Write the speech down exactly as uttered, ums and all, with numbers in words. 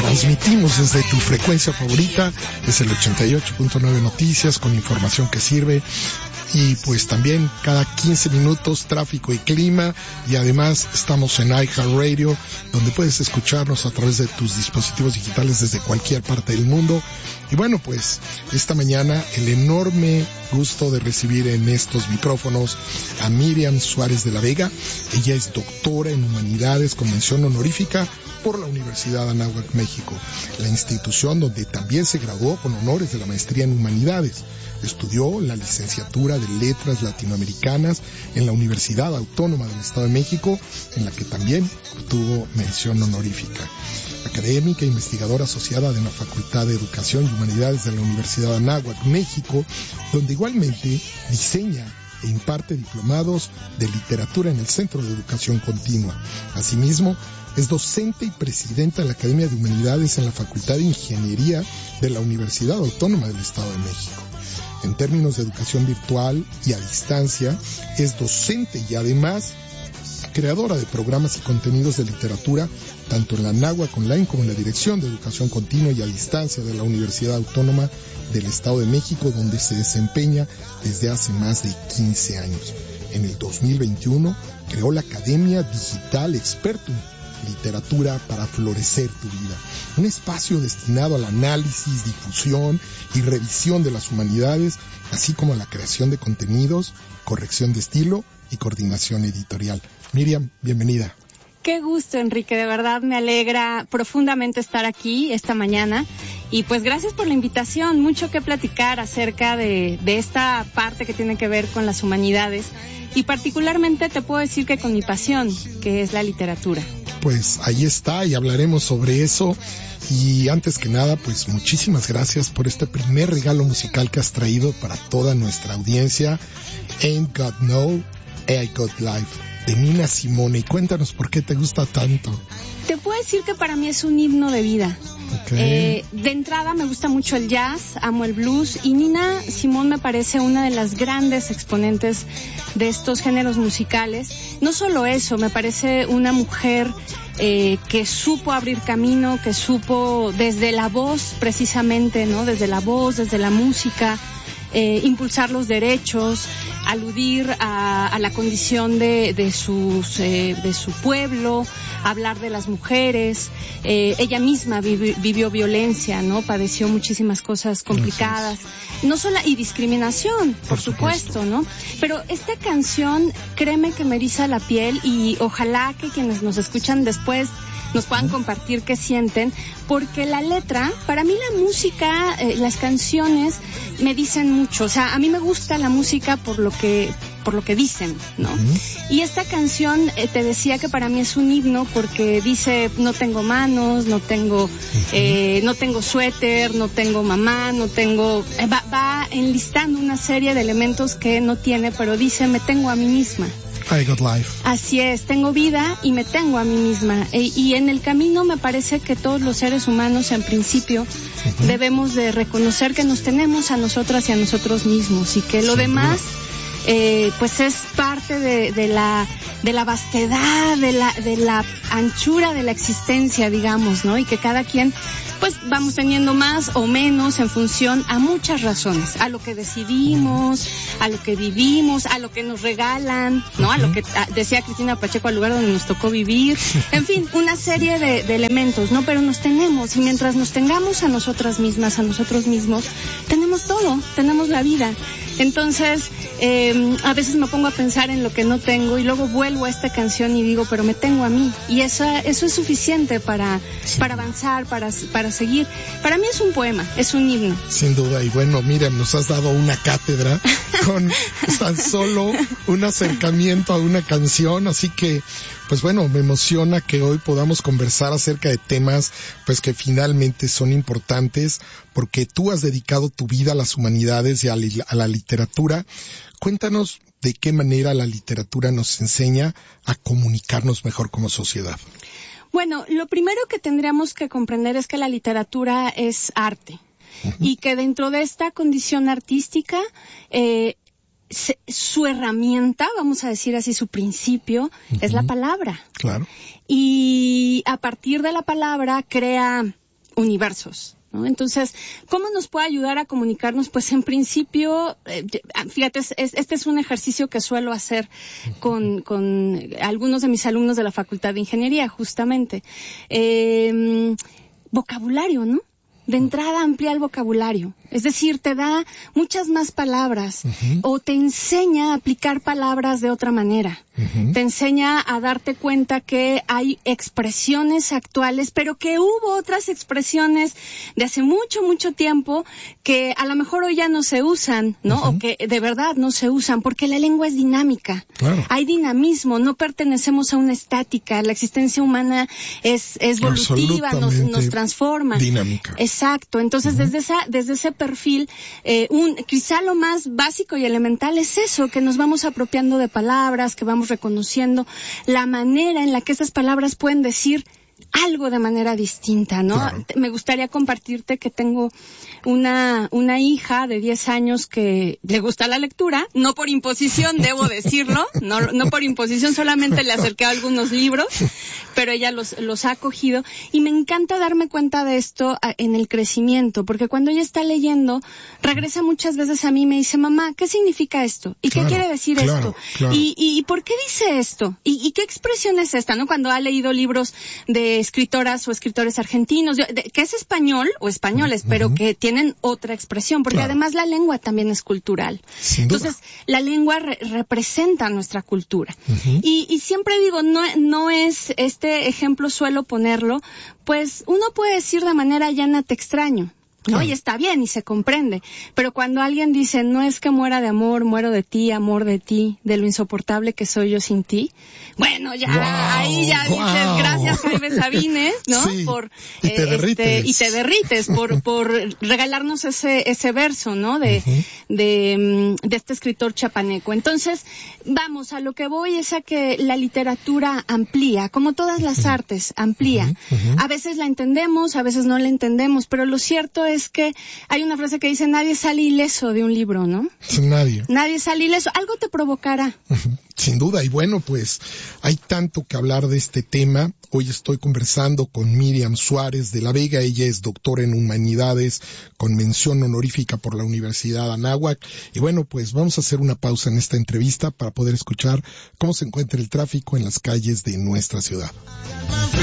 Transmitimos desde tu frecuencia favorita, es el ochenta y ocho punto nueve Noticias, con información que sirve. Y pues también cada quince minutos tráfico y clima, y además estamos en iHeartRadio, donde puedes escucharnos a través de tus dispositivos digitales desde cualquier parte del mundo. Y bueno, pues esta mañana el enorme gusto de recibir en estos micrófonos a Miriam Suárez de la Vega. Ella es doctora en Humanidades con mención honorífica por la Universidad Anáhuac, México, la institución donde también se graduó con honores de la maestría en Humanidades. Estudió la licenciatura de Letras Latinoamericanas en la Universidad Autónoma del Estado de México, en la que también obtuvo mención honorífica. Académica e investigadora asociada de la Facultad de Educación y Humanidades de la Universidad Anáhuac, México, donde igualmente diseña e imparte diplomados de literatura en el Centro de Educación Continua. Asimismo, es docente y presidenta de la Academia de Humanidades en la Facultad de Ingeniería de la Universidad Autónoma del Estado de México. En términos de educación virtual y a distancia, es docente y además creadora de programas y contenidos de literatura, tanto en la Anáhuac Online como en la Dirección de Educación Continua y a Distancia de la Universidad Autónoma del Estado de México, donde se desempeña desde hace más de quince años. En el dos mil veintiuno creó la Academia Digital Expertum, Literatura para Florecer tu Vida, un espacio destinado al análisis, difusión y revisión de las humanidades, así como a la creación de contenidos, corrección de estilo y coordinación editorial. Miriam, bienvenida. Qué gusto, Enrique, de verdad me alegra profundamente estar aquí esta mañana y pues gracias por la invitación, mucho que platicar acerca de, de esta parte que tiene que ver con las humanidades y particularmente te puedo decir que con mi pasión, que es la literatura. Pues ahí está y hablaremos sobre eso. Y antes que nada, pues muchísimas gracias por este primer regalo musical que has traído para toda nuestra audiencia. Ain't Got No, I Got Life, de Nina Simone. Y cuéntanos por qué te gusta tanto. Te puedo decir que para mí es un himno de vida. Okay. Eh, de entrada me gusta mucho el jazz, amo el blues y Nina Simone me parece una de las grandes exponentes de estos géneros musicales. No solo eso, me parece una mujer eh, que supo abrir camino, que supo desde la voz precisamente, ¿no? Desde la voz, desde la música, eh, impulsar los derechos, aludir a, a la condición de, de, sus, eh, de su pueblo, hablar de las mujeres. Eh, ella misma vivi, vivió violencia, ¿no? Padeció muchísimas cosas complicadas. No solo, y discriminación, por, por supuesto, supuesto, ¿no? Pero esta canción, créeme que me eriza la piel y ojalá que quienes nos escuchan después nos puedan compartir qué sienten, porque la letra, para mí la música, eh, las canciones me dicen mucho. O sea, a mí me gusta la música por lo que por lo que dicen, ¿no? Uh-huh. Y esta canción, eh, te decía que para mí es un himno porque dice, no tengo manos, no tengo uh-huh. eh, no tengo suéter, no tengo mamá, no tengo... Eh, va, va enlistando una serie de elementos que no tiene, pero dice, me tengo a mí misma. I got life. Así es, tengo vida y me tengo a mí misma. E, y en el camino me parece que todos los seres humanos, en principio, uh-huh. debemos de reconocer que nos tenemos a nosotras y a nosotros mismos y que lo Sin demás... Eh, pues es parte de, de la de la vastedad, de la de la anchura de la existencia, digamos, ¿no? Y que cada quien pues vamos teniendo más o menos en función a muchas razones, a lo que decidimos, a lo que vivimos, a lo que nos regalan, ¿no? A lo que a, decía Cristina Pacheco, al lugar donde nos tocó vivir, en fin, una serie de, de elementos, ¿no? Pero nos tenemos, y mientras nos tengamos a nosotras mismas, a nosotros mismos, tenemos todo, tenemos la vida. Entonces, eh, a veces me pongo a pensar en lo que no tengo y luego vuelvo a esta canción y digo, pero me tengo a mí. Y eso, eso es suficiente para, sí. para avanzar, para, para seguir. Para mí es un poema, es un himno. Sin duda. Y bueno, miren, nos has dado una cátedra con tan solo un acercamiento a una canción. Así que, pues bueno, me emociona que hoy podamos conversar acerca de temas pues que finalmente son importantes, porque tú has dedicado tu vida a las humanidades y a, li- a la literatura. Cuéntanos de qué manera la literatura nos enseña a comunicarnos mejor como sociedad. Bueno, lo primero que tendríamos que comprender es que la literatura es arte, uh-huh. y que dentro de esta condición artística, eh, Se, su herramienta, vamos a decir así, su principio, uh-huh. es la palabra. Claro. Y a partir de la palabra crea universos, ¿no? Entonces, ¿cómo nos puede ayudar a comunicarnos? Pues en principio, eh, fíjate, es, este es un ejercicio que suelo hacer con, con algunos de mis alumnos de la Facultad de Ingeniería, justamente. Eh, vocabulario, ¿no? De entrada amplía el vocabulario. Es decir, te da muchas más palabras, uh-huh. o te enseña a aplicar palabras de otra manera. Uh-huh. Te enseña a darte cuenta que hay expresiones actuales, pero que hubo otras expresiones de hace mucho, mucho tiempo que a lo mejor hoy ya no se usan, ¿no? Uh-huh. O que de verdad no se usan, porque la lengua es dinámica. Claro. Hay dinamismo, no pertenecemos a una estática. La existencia humana es, es evolutiva, nos, nos transforma. Dinámica. Exacto. Entonces, uh-huh. desde esa, desde ese perfil, eh, un, quizá lo más básico y elemental es eso, que nos vamos apropiando de palabras, que vamos reconociendo la manera en la que esas palabras pueden decir algo de manera distinta, ¿no? Claro. Me gustaría compartirte que tengo una una hija de diez años que le gusta la lectura, no por imposición, debo decirlo, no no por imposición, solamente le acerqué a algunos libros, pero ella los los ha acogido y me encanta darme cuenta de esto en el crecimiento, porque cuando ella está leyendo, regresa muchas veces a mí y me dice, mamá, ¿qué significa esto? ¿Y qué claro, quiere decir claro, esto? Claro. ¿Y, y, ¿Y por qué dice esto? ¿Y, ¿Y qué expresión es esta? ¿No? Cuando ha leído libros de escritoras o escritores argentinos, de, de, que es español o españoles, uh-huh. pero que tienen otra expresión, porque claro. además la lengua también es cultural. Entonces, la lengua re- representa nuestra cultura. Uh-huh. Y, y siempre digo, no, no es, este ejemplo suelo ponerlo, pues uno puede decir de manera llana, te extraño. ¿no? Y está bien y se comprende, pero cuando alguien dice, no es que muera de amor, muero de ti, amor de ti, de lo insoportable que soy yo sin ti, bueno, ya, wow, ahí ya wow. dices, gracias Jaime Sabines, ¿no? Sí, por, y te eh, derrites. Este, y te derrites por, por regalarnos ese, ese verso, ¿no? De, uh-huh. de, de este escritor chapaneco. Entonces, vamos, a lo que voy es a que la literatura amplía, como todas las uh-huh. artes, amplía. Uh-huh. Uh-huh. A veces la entendemos, a veces no la entendemos, pero lo cierto es que hay una frase que dice, nadie sale ileso de un libro, ¿no? Nadie. Nadie sale ileso. Algo te provocará. Uh-huh. Sin duda. Y bueno, pues hay tanto que hablar de este tema. Hoy estoy conversando con Miriam Suárez de la Vega. Ella es doctora en Humanidades con mención honorífica por la Universidad Anáhuac. Y bueno, pues vamos a hacer una pausa en esta entrevista para poder escuchar cómo se encuentra el tráfico en las calles de nuestra ciudad.